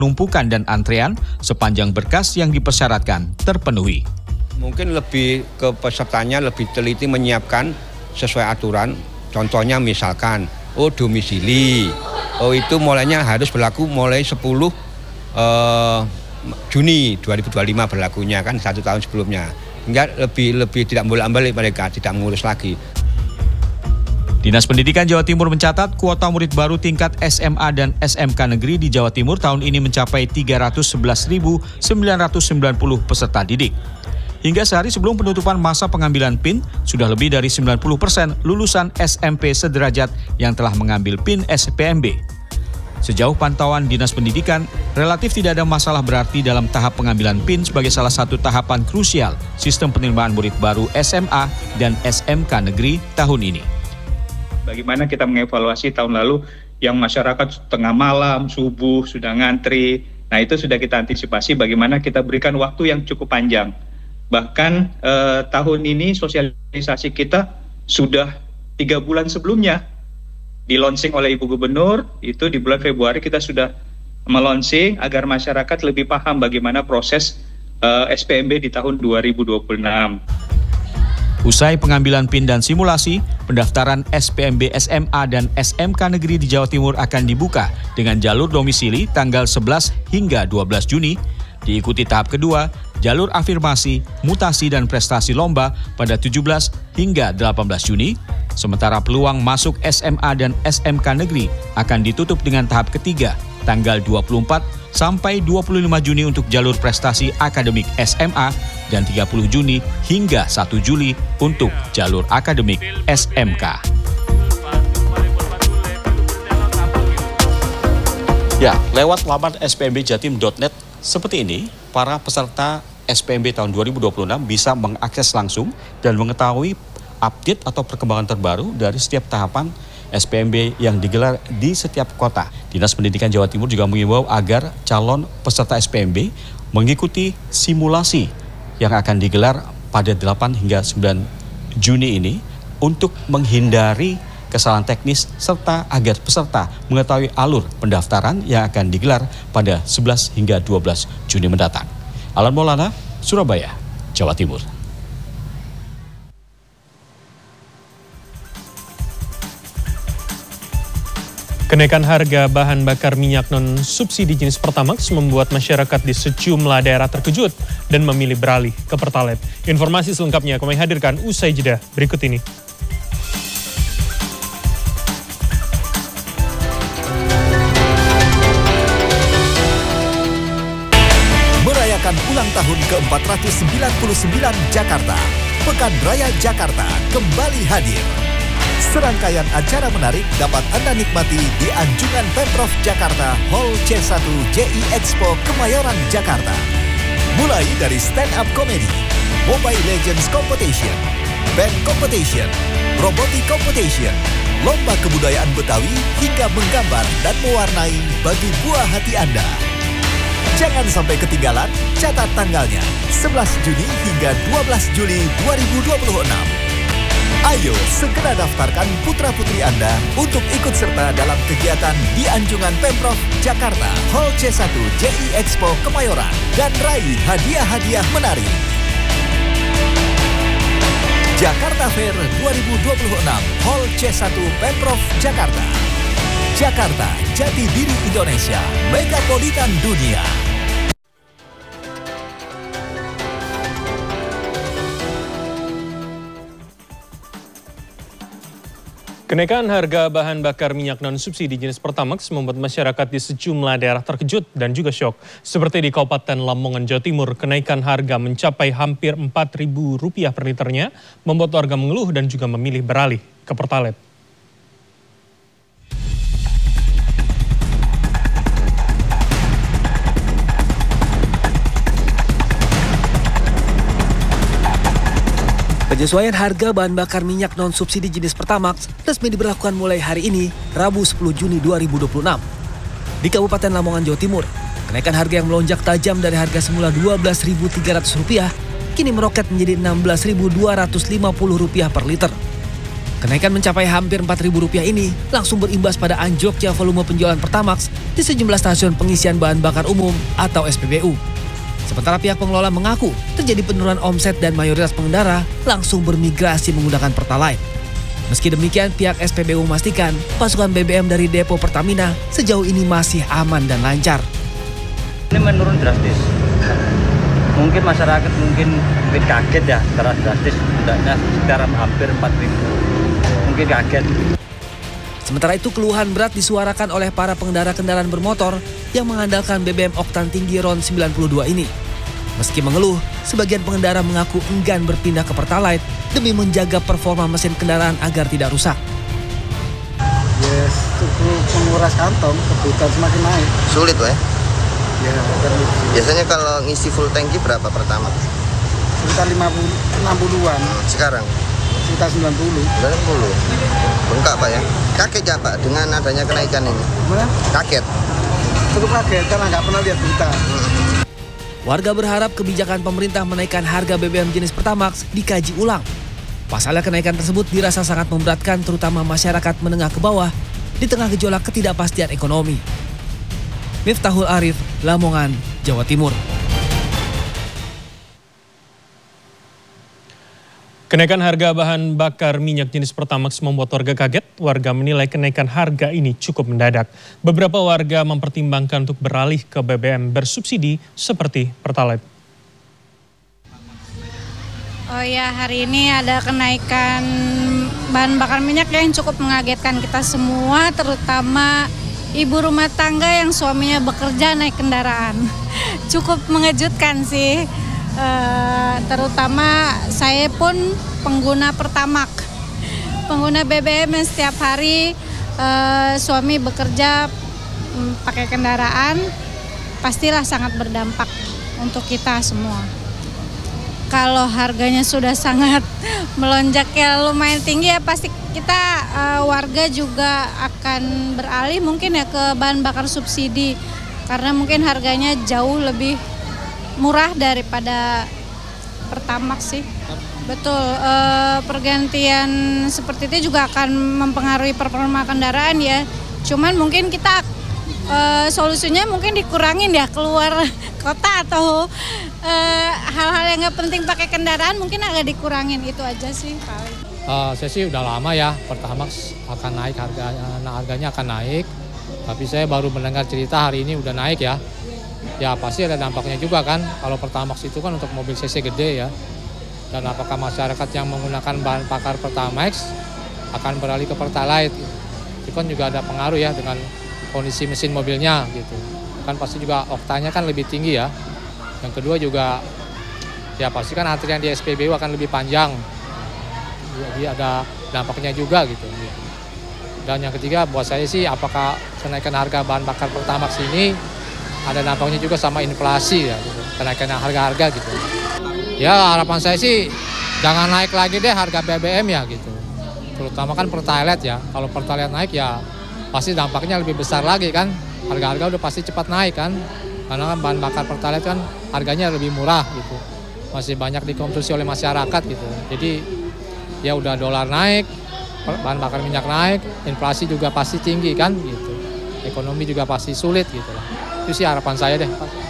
penumpukan dan antrean sepanjang berkas yang dipersyaratkan terpenuhi. Mungkin lebih ke pesertanya lebih teliti menyiapkan sesuai aturan. Contohnya misalkan, domisili. Itu mulainya harus berlaku mulai 10 Juni 2025 berlakunya kan 1 tahun sebelumnya. Hingga lebih tidak bolak-balik mereka, tidak mengurus lagi. Dinas Pendidikan Jawa Timur mencatat kuota murid baru tingkat SMA dan SMK negeri di Jawa Timur tahun ini mencapai 311.990 peserta didik. Hingga sehari sebelum penutupan masa pengambilan PIN, sudah lebih dari 90% lulusan SMP sederajat yang telah mengambil PIN SPMB. Sejauh pantauan Dinas Pendidikan, relatif tidak ada masalah berarti dalam tahap pengambilan PIN sebagai salah satu tahapan krusial sistem penerimaan murid baru SMA dan SMK negeri tahun ini. Bagaimana kita mengevaluasi tahun lalu yang masyarakat tengah malam, subuh, sudah ngantri. Nah itu sudah kita antisipasi bagaimana kita berikan waktu yang cukup panjang. Bahkan tahun ini sosialisasi kita sudah 3 bulan sebelumnya. Di-launching oleh Ibu Gubernur, itu di bulan Februari kita sudah melonsing agar masyarakat lebih paham bagaimana proses SPMB di tahun 2026. Usai pengambilan PIN dan simulasi, pendaftaran SPMB SMA dan SMK negeri di Jawa Timur akan dibuka dengan jalur domisili tanggal 11 hingga 12 Juni, diikuti tahap kedua, jalur afirmasi, mutasi dan prestasi lomba pada 17 hingga 18 Juni, sementara peluang masuk SMA dan SMK negeri akan ditutup dengan tahap ketiga, tanggal 24 sampai 25 Juni untuk jalur prestasi akademik SMA dan 30 Juni hingga 1 Juli untuk jalur akademik SMK. Ya, lewat laman spmbjatim.net seperti ini, para peserta SPMB tahun 2026 bisa mengakses langsung dan mengetahui update atau perkembangan terbaru dari setiap tahapan SPMB yang digelar di setiap kota. Dinas Pendidikan Jawa Timur juga mengimbau agar calon peserta SPMB mengikuti simulasi yang akan digelar pada 8 hingga 9 Juni ini untuk menghindari kesalahan teknis serta agar peserta mengetahui alur pendaftaran yang akan digelar pada 11 hingga 12 Juni mendatang. Alan Maulana, Surabaya, Jawa Timur. Kenaikan harga bahan bakar minyak non-subsidi jenis Pertamax membuat masyarakat di sejumlah daerah terkejut dan memilih beralih ke Pertalite. Informasi selengkapnya kami hadirkan usai jeda berikut ini. Merayakan ulang tahun ke-499 Jakarta, Pekan Raya Jakarta kembali hadir. Serangkaian acara menarik dapat Anda nikmati di Anjungan Pemprov Jakarta Hall C1 JI Expo Kemayoran, Jakarta. Mulai dari stand-up comedy, Mobile Legends Competition, band competition, robotic competition, lomba kebudayaan Betawi hingga menggambar dan mewarnai bagi buah hati Anda. Jangan sampai ketinggalan, catat tanggalnya 11 Juni hingga 12 Juli 2026. Ayo segera daftarkan putra-putri Anda untuk ikut serta dalam kegiatan di Anjungan Pemprov Jakarta Hall C1 JI Expo Kemayoran dan raih hadiah-hadiah menarik. Jakarta Fair 2026 Hall C1 Pemprov Jakarta. Jakarta, jati diri Indonesia, megapolitan dunia. Kenaikan harga bahan bakar minyak non-subsidi jenis Pertamax membuat masyarakat di sejumlah daerah terkejut dan juga syok. Seperti di Kabupaten Lamongan, Jawa Timur, kenaikan harga mencapai hampir Rp4.000 per liternya, membuat warga mengeluh dan juga memilih beralih ke Pertalite. Penyesuaian harga bahan bakar minyak non-subsidi jenis Pertamax resmi diberlakukan mulai hari ini, Rabu 10 Juni 2026. Di Kabupaten Lamongan, Jawa Timur, kenaikan harga yang melonjak tajam dari harga semula Rp12.300, kini meroket menjadi Rp16.250 per liter. Kenaikan mencapai hampir Rp4.000 ini langsung berimbas pada anjloknya volume penjualan Pertamax di sejumlah stasiun pengisian bahan bakar umum atau SPBU. Sementara pihak pengelola mengaku terjadi penurunan omset dan mayoritas pengendara langsung bermigrasi menggunakan Pertalite. Meski demikian, pihak SPBU memastikan pasokan BBM dari depo Pertamina sejauh ini masih aman dan lancar. Ini menurun drastis. Mungkin masyarakat mungkin kaget ya, secara drastis udahnya sekitar hampir 4.000. Mungkin kaget. Sementara itu keluhan berat disuarakan oleh para pengendara kendaraan bermotor yang mengandalkan BBM oktan tinggi RON 92 ini. Meski mengeluh, sebagian pengendara mengaku enggan berpindah ke Pertalite demi menjaga performa mesin kendaraan agar tidak rusak. Yes, cukup menguras kantong, kebutuhan semakin naik. Sulit weh? Ya, biasanya kalau ngisi full tanki berapa pertama? Sekitar 60-an. Sekarang? Sekitar 90. 90. Bengkak Pak ya? Kaget ya Pak dengan adanya kenaikan ini? Gimana? Kaget? Cukup kaget karena nggak pernah lihat berita. Warga berharap kebijakan pemerintah menaikkan harga BBM jenis Pertamax dikaji ulang. Pasalnya kenaikan tersebut dirasa sangat memberatkan terutama masyarakat menengah ke bawah di tengah gejolak ketidakpastian ekonomi. Miftahul Arif, Lamongan, Jawa Timur. Kenaikan harga bahan bakar minyak jenis Pertamax membuat warga kaget. Warga menilai kenaikan harga ini cukup mendadak. Beberapa warga mempertimbangkan untuk beralih ke BBM bersubsidi seperti Pertalite. Oh ya, hari ini ada kenaikan bahan bakar minyak yang cukup mengagetkan kita semua, terutama ibu rumah tangga yang suaminya bekerja naik kendaraan. Cukup mengejutkan sih. Terutama saya pun pengguna Pertamax, pengguna BBM yang setiap hari suami bekerja pakai kendaraan, pastilah sangat berdampak untuk kita semua. Kalau harganya sudah sangat melonjak ya lumayan tinggi ya pasti kita warga juga akan beralih mungkin ya ke bahan bakar subsidi karena mungkin harganya jauh lebih murah daripada Pertamax sih. Betul, pergantian seperti itu juga akan mempengaruhi performa kendaraan ya. Cuman mungkin kita solusinya mungkin dikurangin ya keluar kota atau hal-hal yang nggak penting pakai kendaraan mungkin agak dikurangin, itu aja sih paling. Saya sih udah lama ya Pertamax akan naik harganya akan naik. Tapi saya baru mendengar cerita hari ini udah naik ya. Ya pasti ada dampaknya juga kan, kalau Pertamax itu kan untuk mobil CC gede ya. Dan apakah masyarakat yang menggunakan bahan bakar Pertamax akan beralih ke Pertalite? Itu kan juga ada pengaruh ya dengan kondisi mesin mobilnya gitu. Kan pasti juga oktanya kan lebih tinggi ya. Yang kedua juga ya pasti kan antrian di SPBU akan lebih panjang. Jadi ada dampaknya juga gitu. Dan yang ketiga buat saya sih apakah kenaikan harga bahan bakar Pertamax ini ada dampaknya juga sama inflasi ya, gitu. Kenaikan harga-harga gitu. Ya harapan saya sih jangan naik lagi deh harga BBM ya gitu. Terutama kan Pertalite ya. Kalau Pertalite naik ya pasti dampaknya lebih besar lagi kan. Harga-harga udah pasti cepat naik kan. Karena kan bahan bakar Pertalite kan harganya lebih murah gitu. Masih banyak dikonsumsi oleh masyarakat gitu. Jadi ya udah dolar naik, bahan bakar minyak naik, inflasi juga pasti tinggi kan gitu. Ekonomi juga pasti sulit gitu lah. Itu sih harapan saya deh.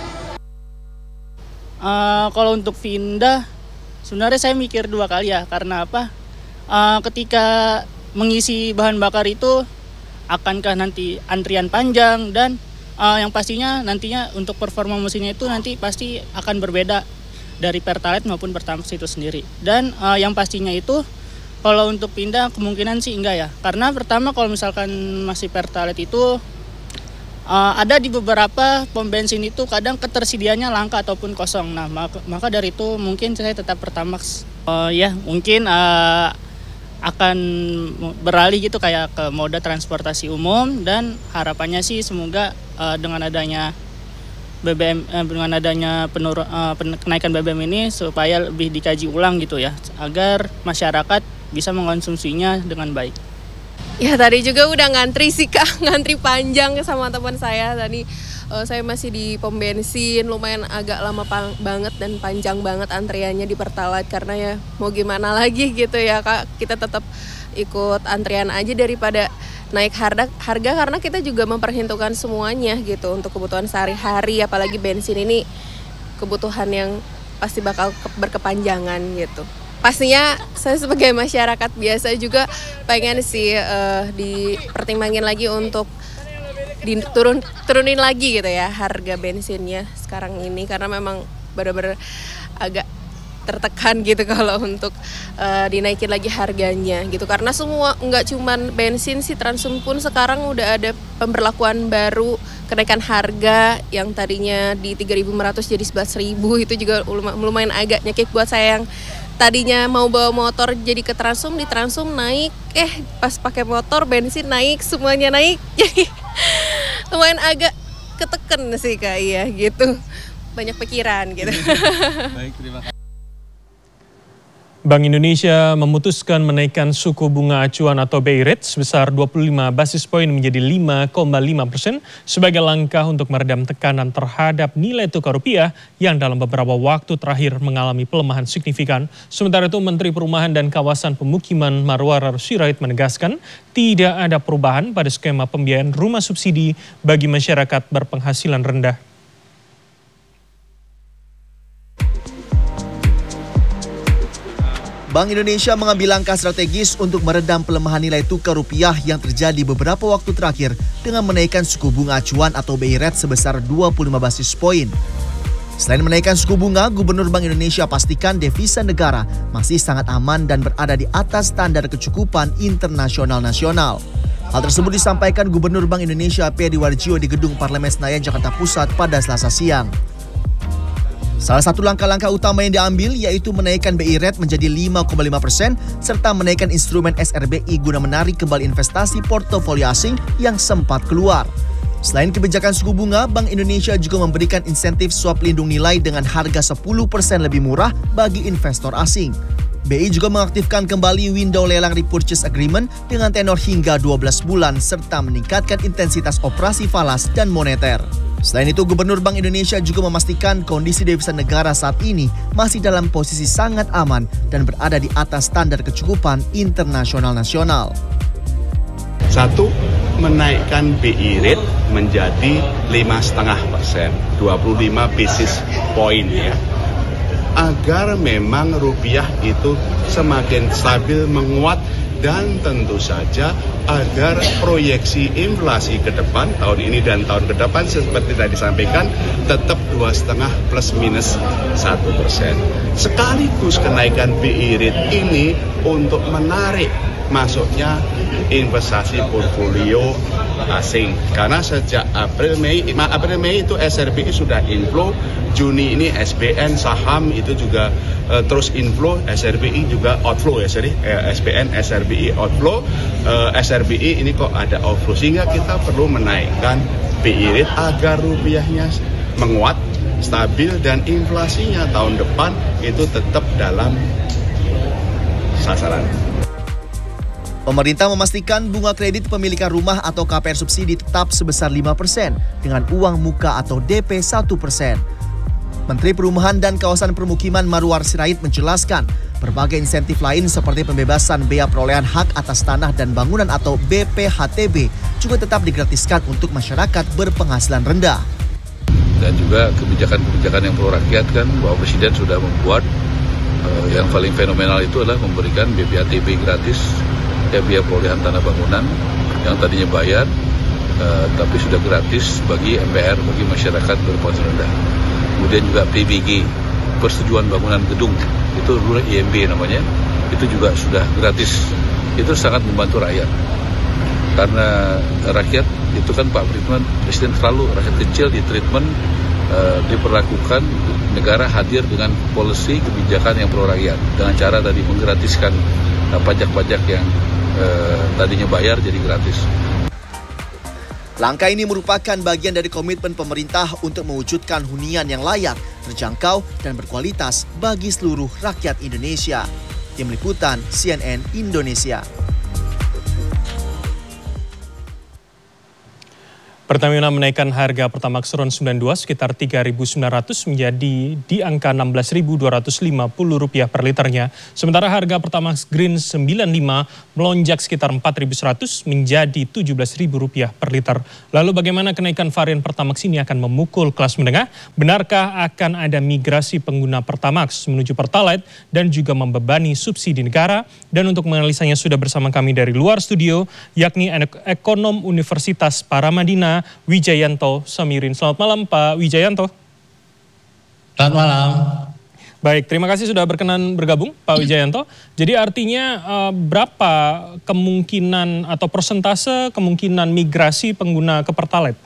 Kalau untuk pindah, sebenarnya saya mikir 2 kali ya. Karena apa? Ketika mengisi bahan bakar itu, akankah nanti antrian panjang dan yang pastinya nantinya untuk performa mesinnya itu nanti pasti akan berbeda dari Pertalite maupun Pertamax itu sendiri. Dan yang pastinya itu kalau untuk pindah kemungkinan sih enggak ya. Karena pertama kalau misalkan masih Pertalite itu ada di beberapa pom bensin itu kadang ketersediaannya langka ataupun kosong. Nah maka dari itu mungkin saya tetap Pertamax. Ya mungkin akan beralih gitu kayak ke moda transportasi umum dan harapannya sih semoga dengan adanya BBM dengan adanya kenaikan BBM ini supaya lebih dikaji ulang gitu ya agar masyarakat bisa mengkonsumsinya dengan baik. Ya tadi juga udah ngantri sih Kak, ngantri panjang sama teman saya. Tadi saya masih di pom bensin, lumayan agak lama banget dan panjang banget antriannya di Pertalite. Karena ya mau gimana lagi gitu ya Kak, kita tetap ikut antrian aja daripada naik harga karena kita juga memperhitungkan semuanya gitu untuk kebutuhan sehari-hari, apalagi bensin ini kebutuhan yang pasti bakal berkepanjangan gitu. Pastinya saya sebagai masyarakat biasa juga pengen sih dipertimbangin lagi untuk turunin lagi gitu ya harga bensinnya sekarang ini, karena memang benar-benar agak tertekan gitu kalau untuk dinaikin lagi harganya gitu, karena semua nggak cuman bensin sih, Transum pun sekarang udah ada pemberlakuan baru kenaikan harga yang tadinya di 3.500 jadi 11.000, itu juga lumayan agak nyekik buat saya yang tadinya mau bawa motor jadi ke Transum, di Transum naik, pas pakai motor bensin naik, semuanya naik, jadi lumayan agak keteken sih Kak, iya gitu, banyak pikiran gitu. Baik, terima kasih. Bank Indonesia memutuskan menaikkan suku bunga acuan atau BI rate sebesar 25 basis poin menjadi 5,5% sebagai langkah untuk meredam tekanan terhadap nilai tukar rupiah yang dalam beberapa waktu terakhir mengalami pelemahan signifikan. Sementara itu, Menteri Perumahan dan Kawasan Pemukiman Marwarar Sirait menegaskan tidak ada perubahan pada skema pembiayaan rumah subsidi bagi masyarakat berpenghasilan rendah. Bank Indonesia mengambil langkah strategis untuk meredam pelemahan nilai tukar rupiah yang terjadi beberapa waktu terakhir dengan menaikkan suku bunga acuan atau BI rate sebesar 25 basis poin. Selain menaikkan suku bunga, Gubernur Bank Indonesia pastikan devisa negara masih sangat aman dan berada di atas standar kecukupan internasional nasional. Hal tersebut disampaikan Gubernur Bank Indonesia Peri Warjio di Gedung Parlemen Senayan, Jakarta Pusat pada Selasa siang. Salah satu langkah-langkah utama yang diambil yaitu menaikkan BI rate menjadi 5,5% serta menaikkan instrumen SRBI guna menarik kembali investasi portofolio asing yang sempat keluar. Selain kebijakan suku bunga, Bank Indonesia juga memberikan insentif swap lindung nilai dengan harga 10% lebih murah bagi investor asing. BI juga mengaktifkan kembali window lelang repurchase agreement dengan tenor hingga 12 bulan serta meningkatkan intensitas operasi falas dan moneter. Selain itu, Gubernur Bank Indonesia juga memastikan kondisi devisa negara saat ini masih dalam posisi sangat aman dan berada di atas standar kecukupan internasional nasional. 1. Menaikkan BI rate menjadi 5,5%, 25 basis point ya. Agar memang rupiah itu semakin stabil menguat dan tentu saja agar proyeksi inflasi ke depan tahun ini dan tahun ke depan seperti tadi disampaikan tetap 2,5 plus minus 1%. Sekaligus kenaikan BI rate ini untuk menarik masuknya investasi portfolio asing, karena sejak April Mei itu SRBI sudah inflow, Juni ini SBN saham itu juga terus inflow, SRBI juga outflow ya, SBN SRBI outflow, SRBI ini kok ada outflow, sehingga kita perlu menaikkan BI rate agar rupiahnya menguat, stabil dan inflasinya tahun depan itu tetap dalam sasaran. Pemerintah memastikan bunga kredit pemilikan rumah atau KPR subsidi tetap sebesar 5% dengan uang muka atau DP 1%. Menteri Perumahan dan Kawasan Permukiman Marwarar Sirait menjelaskan berbagai insentif lain seperti pembebasan bea perolehan hak atas tanah dan bangunan atau BPHTB juga tetap digratiskan untuk masyarakat berpenghasilan rendah. Dan juga kebijakan-kebijakan yang pro rakyat kan, bahwa Presiden sudah membuat yang paling fenomenal itu adalah memberikan BPHTB gratis, ya, biaya perolehan tanah bangunan yang tadinya bayar tapi sudah gratis bagi MPR, bagi masyarakat berpenghasilan rendah. Kemudian juga PBG, persetujuan bangunan gedung, itu dulu IMB namanya, itu juga sudah gratis. Itu sangat membantu rakyat, karena rakyat itu kan Pak Presiden selalu rakyat kecil di treatment, diperlakukan, negara hadir dengan policy kebijakan yang pro rakyat dengan cara tadi menggratiskan pajak-pajak yang tadinya bayar jadi gratis. Langkah ini merupakan bagian dari komitmen pemerintah untuk mewujudkan hunian yang layak, terjangkau, dan berkualitas bagi seluruh rakyat Indonesia. Tim Liputan CNN Indonesia. Pertamina menaikkan harga Pertamax RON 92 sekitar 3.900 menjadi di angka Rp16.250 per liternya. Sementara harga Pertamax Green 95 melonjak sekitar 4.100 menjadi Rp17.000 per liter. Lalu bagaimana kenaikan varian Pertamax ini akan memukul kelas menengah? Benarkah akan ada migrasi pengguna Pertamax menuju Pertalite dan juga membebani subsidi negara? Dan untuk menganalisanya sudah bersama kami dari luar studio, yakni ekonom Universitas Paramadina, Wijayanto Samirin. Selamat malam Pak Wijayanto. Selamat malam. Baik, terima kasih sudah berkenan bergabung Pak Wijayanto. Jadi artinya berapa kemungkinan atau persentase kemungkinan migrasi pengguna ke Pertalite?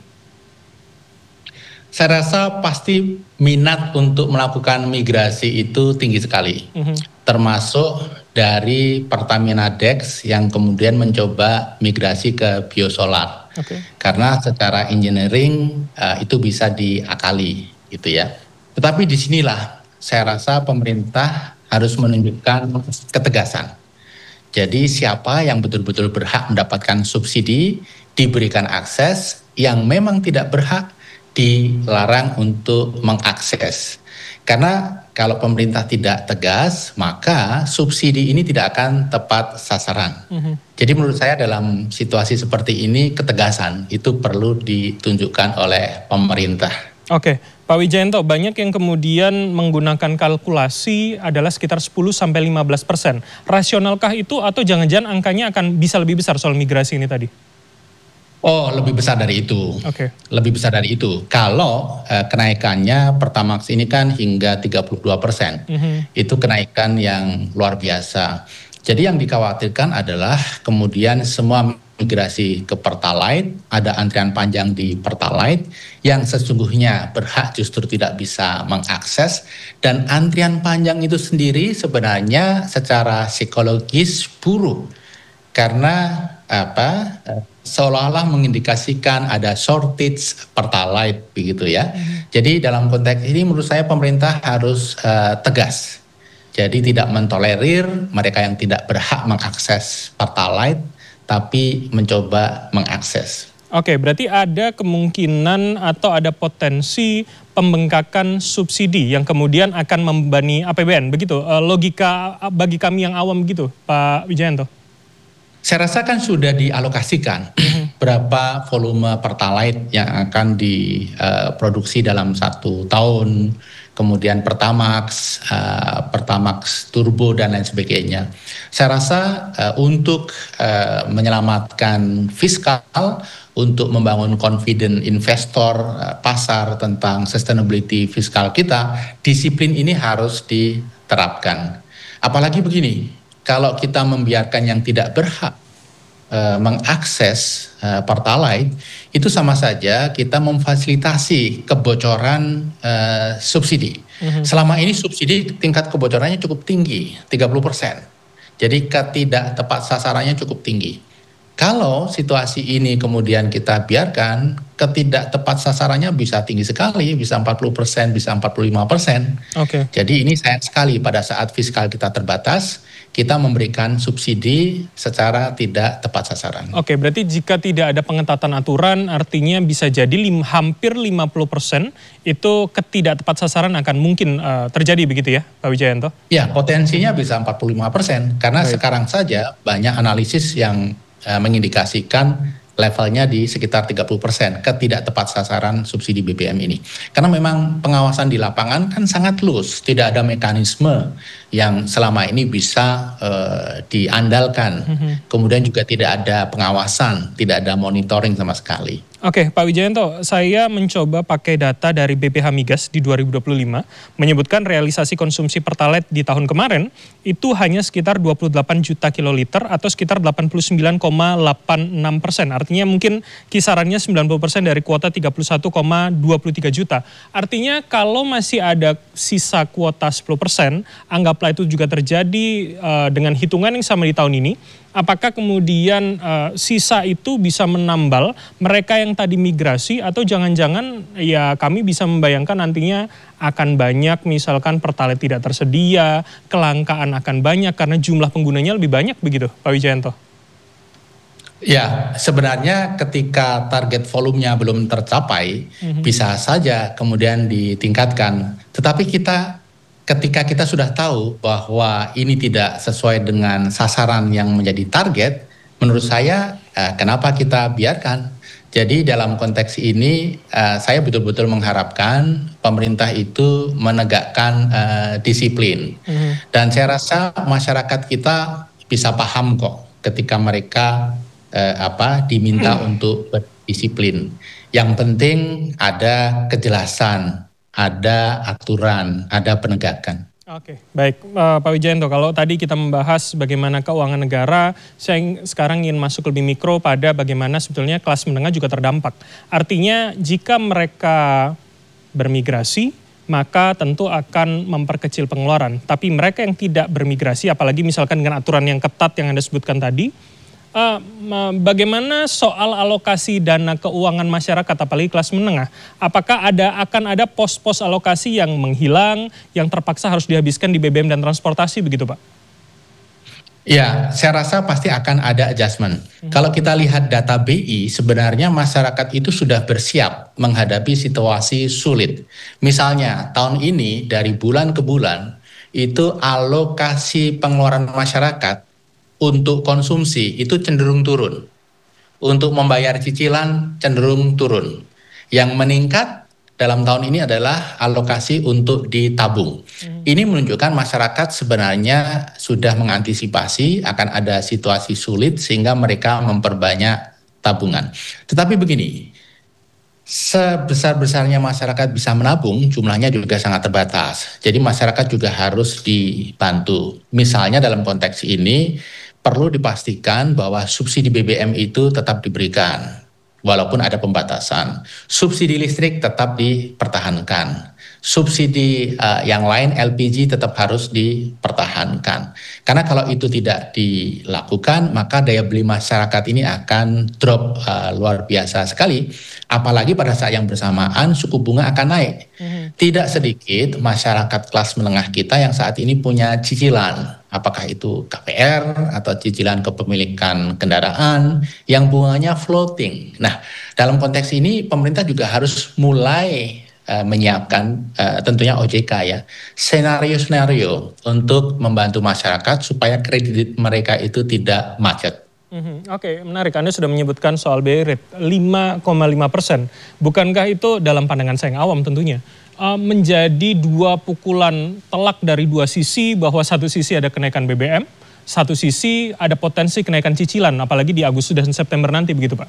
Saya rasa pasti minat untuk melakukan migrasi itu tinggi sekali. Termasuk dari Pertamina Dex yang kemudian mencoba migrasi ke biosolar. Karena secara engineering itu bisa diakali gitu ya. Tetapi disinilah saya rasa pemerintah harus menunjukkan ketegasan. Jadi siapa yang betul-betul berhak mendapatkan subsidi diberikan akses, yang memang tidak berhak dilarang untuk mengakses. Karena kalau pemerintah tidak tegas, maka subsidi ini tidak akan tepat sasaran. Jadi menurut saya dalam situasi seperti ini, ketegasan itu perlu ditunjukkan oleh pemerintah. Oke, Pak Wijayanto, banyak yang kemudian menggunakan kalkulasi adalah sekitar 10-15%. Rasionalkah itu atau jangan-jangan angkanya akan bisa lebih besar soal migrasi ini tadi? Oh, lebih besar dari itu. Lebih besar dari itu. Kalau kenaikannya Pertamax ini kan hingga 32%. Itu kenaikan yang luar biasa. Jadi yang dikhawatirkan adalah kemudian semua migrasi ke Pertalite, ada antrian panjang di Pertalite yang sesungguhnya berhak justru tidak bisa mengakses, dan antrian panjang itu sendiri sebenarnya secara psikologis buruk karena seolah-olah mengindikasikan ada shortage Pertalite begitu ya. Jadi dalam konteks ini menurut saya pemerintah harus tegas. Jadi tidak mentolerir mereka yang tidak berhak mengakses Pertalite tapi mencoba mengakses. Oke, berarti ada kemungkinan atau ada potensi pembengkakan subsidi yang kemudian akan membebani APBN, begitu? Logika bagi kami yang awam begitu, Pak Wijayanto? Saya rasa kan sudah dialokasikan berapa volume Pertalite yang akan diproduksi dalam 1 tahun, kemudian Pertamax, Pertamax Turbo dan lain sebagainya. Saya rasa untuk menyelamatkan fiskal, untuk membangun confident investor, pasar tentang sustainability fiskal kita, disiplin ini harus diterapkan. Apalagi begini, kalau kita membiarkan yang tidak berhak mengakses Pertalite, itu sama saja kita memfasilitasi kebocoran subsidi. Selama ini subsidi tingkat kebocorannya cukup tinggi, 30%. Jadi ketidak tepat sasarannya cukup tinggi. Kalau situasi ini kemudian kita biarkan, ketidak tepat sasarannya bisa tinggi sekali, bisa 40%, bisa 45%. Jadi ini sayang sekali pada saat fiskal kita terbatas, kita memberikan subsidi secara tidak tepat sasaran. Oke, berarti jika tidak ada pengetatan aturan, artinya bisa jadi hampir 50% itu ketidak tepat sasaran akan mungkin terjadi begitu ya, Pak Wijayanto? Ya, potensinya bisa 45%, karena sekarang saja banyak analisis yang mengindikasikan levelnya di sekitar 30% ketidak tepat sasaran subsidi BBM ini. Karena memang pengawasan di lapangan kan sangat loose, tidak ada mekanisme yang selama ini bisa diandalkan. Kemudian juga tidak ada pengawasan, tidak ada monitoring sama sekali. Oke, Pak Wijayanto, saya mencoba pakai data dari BPH Migas di 2025, menyebutkan realisasi konsumsi Pertalite di tahun kemarin itu hanya sekitar 28 juta kiloliter atau sekitar 89,86%. Artinya mungkin kisarannya 90% dari kuota 31,23 juta. Artinya kalau masih ada sisa kuota 10%, anggaplah itu juga terjadi dengan hitungan yang sama di tahun ini, apakah kemudian sisa itu bisa menambal mereka yang tadi migrasi, atau jangan-jangan ya kami bisa membayangkan nantinya akan banyak misalkan Pertalite tidak tersedia, kelangkaan akan banyak karena jumlah penggunanya lebih banyak begitu, Pak Wijayanto? Ya, sebenarnya ketika target volumenya belum tercapai, bisa saja kemudian ditingkatkan. Tetapi ketika kita sudah tahu bahwa ini tidak sesuai dengan sasaran yang menjadi target, menurut saya kenapa kita biarkan? Jadi dalam konteks ini saya betul-betul mengharapkan pemerintah itu menegakkan disiplin. Dan saya rasa masyarakat kita bisa paham kok ketika mereka diminta untuk berdisiplin. Yang penting ada kejelasan, ada aturan, ada penegakan. Oke, baik Pak Wijayanto, kalau tadi kita membahas bagaimana keuangan negara, saya sekarang ingin masuk lebih mikro pada bagaimana sebetulnya kelas menengah juga terdampak. Artinya jika mereka bermigrasi, maka tentu akan memperkecil pengeluaran. Tapi mereka yang tidak bermigrasi, apalagi misalkan dengan aturan yang ketat yang Anda sebutkan tadi, bagaimana soal alokasi dana keuangan masyarakat, apalagi kelas menengah? Apakah akan ada pos-pos alokasi yang menghilang, yang terpaksa harus dihabiskan di BBM dan transportasi begitu Pak? Ya, saya rasa pasti akan ada adjustment. Kalau kita lihat data BI, sebenarnya masyarakat itu sudah bersiap menghadapi situasi sulit. Misalnya tahun ini dari bulan ke bulan, itu alokasi pengeluaran masyarakat untuk konsumsi itu cenderung turun. Untuk membayar cicilan cenderung turun. Yang meningkat dalam tahun ini adalah alokasi untuk ditabung. Ini menunjukkan masyarakat sebenarnya sudah mengantisipasi akan ada situasi sulit sehingga mereka memperbanyak tabungan. Tetapi begini, sebesar-besarnya masyarakat bisa menabung, jumlahnya juga sangat terbatas. Jadi masyarakat juga harus dibantu. Misalnya dalam konteks ini, perlu dipastikan bahwa subsidi BBM itu tetap diberikan, walaupun ada pembatasan. Subsidi listrik tetap dipertahankan. Subsidi yang lain LPG tetap harus dipertahankan. Karena kalau itu tidak dilakukan, maka daya beli masyarakat ini akan drop luar biasa sekali. Apalagi pada saat yang bersamaan suku bunga akan naik. Tidak sedikit masyarakat kelas menengah kita yang saat ini punya cicilan. Apakah itu KPR atau cicilan kepemilikan kendaraan yang bunganya floating. Nah, dalam konteks ini pemerintah juga harus mulai menyiapkan tentunya OJK ya, senario-senario untuk membantu masyarakat supaya kredit mereka itu tidak macet. Oke, menarik. Anda sudah menyebutkan soal BI rate 5,5%. Bukankah itu dalam pandangan saya yang awam tentunya menjadi dua pukulan telak dari dua sisi, bahwa satu sisi ada kenaikan BBM, satu sisi ada potensi kenaikan cicilan, apalagi di Agustus dan September nanti begitu Pak?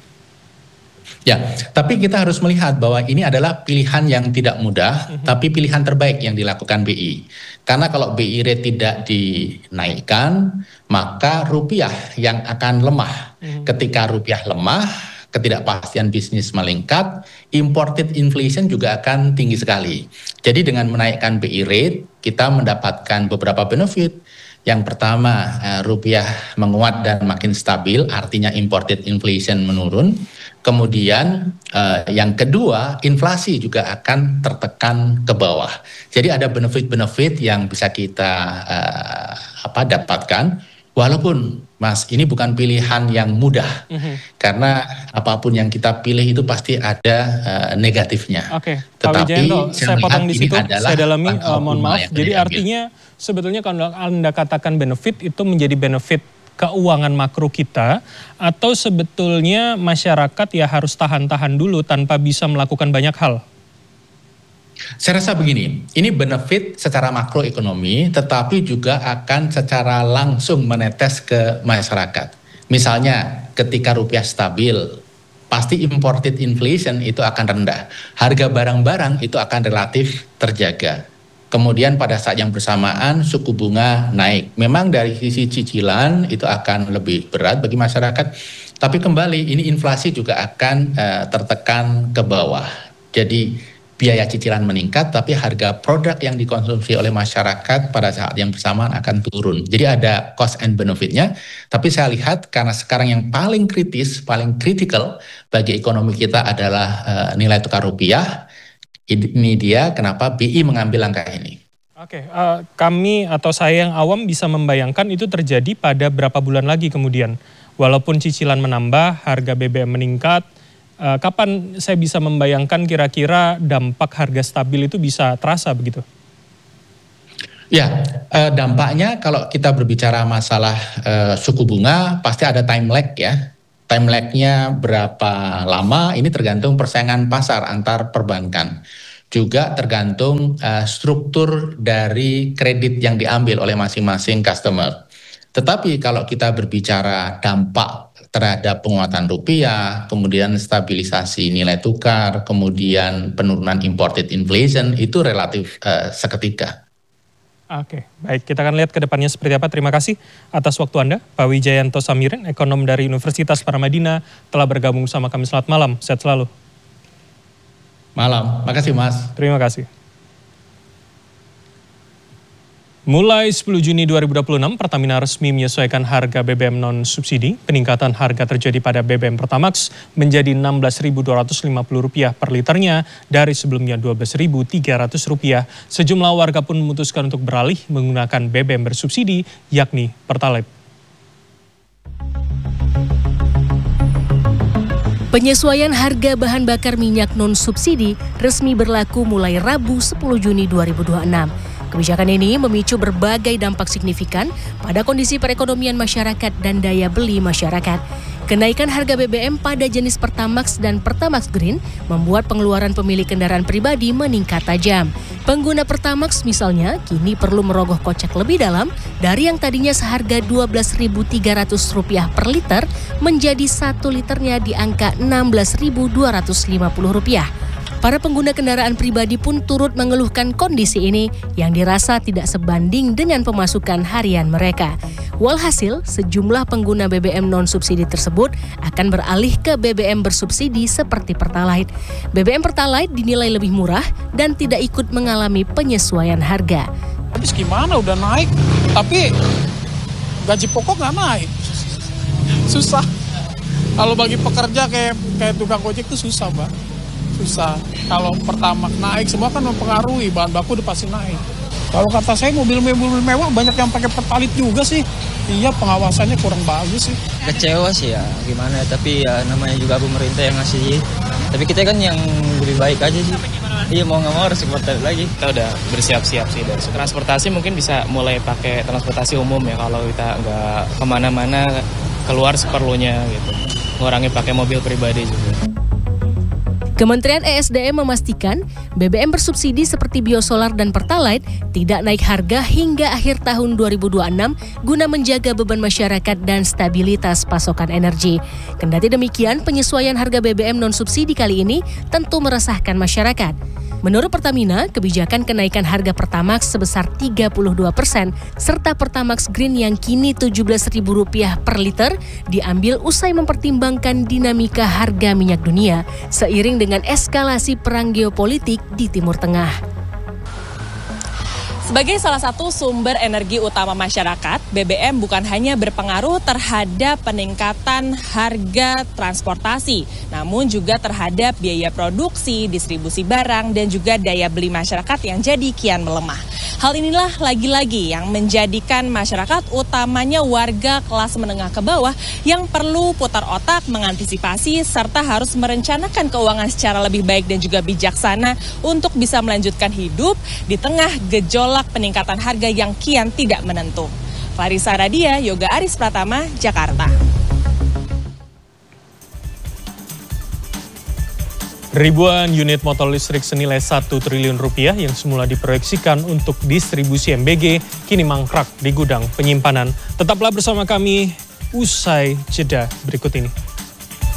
Ya, tapi kita harus melihat bahwa ini adalah pilihan yang tidak mudah, tapi pilihan terbaik yang dilakukan BI. Karena kalau BI rate tidak dinaikkan, maka rupiah yang akan lemah. Ketika rupiah lemah, ketidakpastian bisnis meningkat, imported inflation juga akan tinggi sekali. Jadi dengan menaikkan BI rate, kita mendapatkan beberapa benefit. Yang pertama, rupiah menguat dan makin stabil, artinya imported inflation menurun. Kemudian yang kedua, inflasi juga akan tertekan ke bawah. Jadi ada benefit-benefit yang bisa kita dapatkan. Walaupun Mas, ini bukan pilihan yang mudah. Karena apapun yang kita pilih itu pasti ada negatifnya. Oke, Tetapi Pak Wijayanto, saya potong di situ, saya dalami, mohon maaf. Jadi artinya sebetulnya kalau Anda katakan benefit itu menjadi benefit keuangan makro kita, atau sebetulnya masyarakat ya harus tahan-tahan dulu tanpa bisa melakukan banyak hal? Saya rasa begini, ini benefit secara makroekonomi, tetapi juga akan secara langsung menetes ke masyarakat. Misalnya ketika rupiah stabil, pasti imported inflation itu akan rendah. Harga barang-barang itu akan relatif terjaga. Kemudian pada saat yang bersamaan suku bunga naik. Memang dari sisi cicilan itu akan lebih berat bagi masyarakat. Tapi kembali ini inflasi juga akan tertekan ke bawah. Jadi biaya cicilan meningkat tapi harga produk yang dikonsumsi oleh masyarakat pada saat yang bersamaan akan turun. Jadi ada cost and benefitnya. Tapi saya lihat karena sekarang yang paling kritis, paling kritikal bagi ekonomi kita adalah nilai tukar rupiah. Ini dia kenapa BI mengambil langkah ini. Oke, kami atau saya yang awam bisa membayangkan itu terjadi pada berapa bulan lagi kemudian. Walaupun cicilan menambah, harga BBM meningkat, kapan saya bisa membayangkan kira-kira dampak harga stabil itu bisa terasa begitu? Ya, dampaknya kalau kita berbicara masalah suku bunga, pasti ada time lag ya. Time lag-nya berapa lama, ini tergantung persaingan pasar antar perbankan. Juga tergantung struktur dari kredit yang diambil oleh masing-masing customer. Tetapi kalau kita berbicara dampak terhadap penguatan rupiah, kemudian stabilisasi nilai tukar, kemudian penurunan imported inflation, itu relatif seketika. Oke, baik, kita akan lihat ke depannya seperti apa. Terima kasih atas waktu Anda, Pak Wijayanto Samirin, ekonom dari Universitas Paramadina, telah bergabung sama kami. Selamat malam, sehat selalu. Malam, makasih Mas. Terima kasih. Mulai 10 Juni 2026, Pertamina resmi menyesuaikan harga BBM non-subsidi. Peningkatan harga terjadi pada BBM Pertamax menjadi Rp16.250 per liternya dari sebelumnya Rp12.300. Sejumlah warga pun memutuskan untuk beralih menggunakan BBM bersubsidi, yakni Pertalite. Penyesuaian harga bahan bakar minyak non-subsidi resmi berlaku mulai Rabu 10 Juni 2026. Kebijakan ini memicu berbagai dampak signifikan pada kondisi perekonomian masyarakat dan daya beli masyarakat. Kenaikan harga BBM pada jenis Pertamax dan Pertamax Green membuat pengeluaran pemilik kendaraan pribadi meningkat tajam. Pengguna Pertamax misalnya kini perlu merogoh kocek lebih dalam dari yang tadinya seharga Rp12.300 per liter menjadi 1 liternya di angka Rp16.250. Para pengguna kendaraan pribadi pun turut mengeluhkan kondisi ini yang dirasa tidak sebanding dengan pemasukan harian mereka. Walhasil, sejumlah pengguna BBM non-subsidi tersebut akan beralih ke BBM bersubsidi seperti Pertalite. BBM Pertalite dinilai lebih murah dan tidak ikut mengalami penyesuaian harga. Habis gimana udah naik, tapi gaji pokok nggak naik. Susah. Kalau bagi pekerja kayak tukang ojek itu susah, Mbak. Susah. Kalau Pertamax naik, semua kan mempengaruhi, bahan baku udah pasti naik. Kalau kata saya mobil-mobil mewah banyak yang pakai Pertalite juga sih. Iya, pengawasannya kurang bagus sih. Kecewa sih ya, gimana, tapi ya namanya juga pemerintah yang ngasih. Tapi kita kan yang lebih baik aja sih. Iya, mau nggak mau harus Pertalite lagi. Kita udah bersiap-siap sih dari transportasi, mungkin bisa mulai pakai transportasi umum ya, kalau kita nggak kemana-mana, keluar seperlunya gitu. Ngurangi pakai mobil pribadi juga. Kementerian ESDM memastikan BBM bersubsidi seperti Biosolar dan Pertalite tidak naik harga hingga akhir tahun 2026 guna menjaga beban masyarakat dan stabilitas pasokan energi. Kendati demikian, penyesuaian harga BBM non-subsidi kali ini tentu meresahkan masyarakat. Menurut Pertamina, kebijakan kenaikan harga Pertamax sebesar 32% serta Pertamax Green yang kini Rp17.000 per liter diambil usai mempertimbangkan dinamika harga minyak dunia seiring dengan eskalasi perang geopolitik di Timur Tengah. Sebagai salah satu sumber energi utama masyarakat, BBM bukan hanya berpengaruh terhadap peningkatan harga transportasi, namun juga terhadap biaya produksi, distribusi barang, dan juga daya beli masyarakat yang jadi kian melemah. Hal inilah lagi-lagi yang menjadikan masyarakat, utamanya warga kelas menengah ke bawah, yang perlu putar otak mengantisipasi serta harus merencanakan keuangan secara lebih baik dan juga bijaksana untuk bisa melanjutkan hidup di tengah gejolak peningkatan harga yang kian tidak menentu. Farisa Radia, Yoga Aris Pratama, Jakarta. Ribuan unit motor listrik senilai Rp1 triliun yang semula diproyeksikan untuk distribusi MBG kini mangkrak di gudang penyimpanan. Tetaplah bersama kami usai jeda berikut ini.